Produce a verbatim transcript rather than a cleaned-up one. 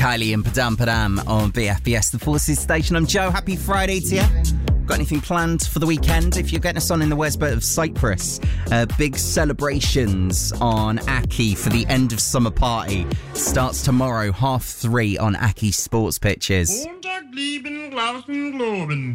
Kylie and Padam Padam on B F B S, the Forces station. I'm Joe. Happy Friday to you. Got anything planned for the weekend? If you're getting us on in the west bit of Cyprus, uh, big celebrations on Aki for the end of summer party. Starts tomorrow, half three on Aki Sports Pitches.